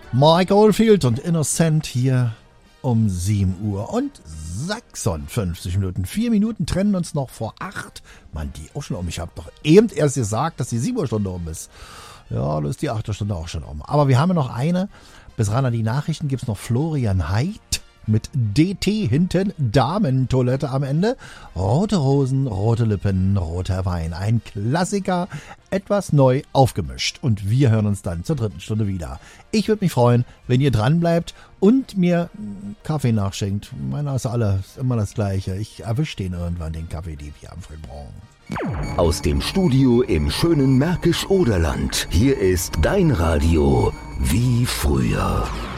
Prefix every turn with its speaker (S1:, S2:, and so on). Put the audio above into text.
S1: Mike Oldfield und Innocent hier um 7 Uhr und 56 Minuten. 4 Minuten trennen uns noch vor 8. Mann, die auch schon um. Ich habe doch eben erst gesagt, dass die 7 Uhr Stunde um ist. Ja, da ist die 8 Stunde auch schon um. Aber wir haben ja noch eine. Bis ran an die Nachrichten gibt es noch Florian Heid mit DT hinten, Damentoilette am Ende. Rote Hosen, rote Lippen, roter Wein. Ein Klassiker, etwas neu aufgemischt. Und wir hören uns dann zur 3. Stunde wieder. Ich würde mich freuen, wenn ihr dran bleibt und mir Kaffee nachschenkt. Meiner ist immer das Gleiche. Ich erwische den irgendwann, den Kaffeedieb hier am frühen Morgen.
S2: Aus dem Studio im schönen Märkisch-Oderland. Hier ist dein Radio wie früher.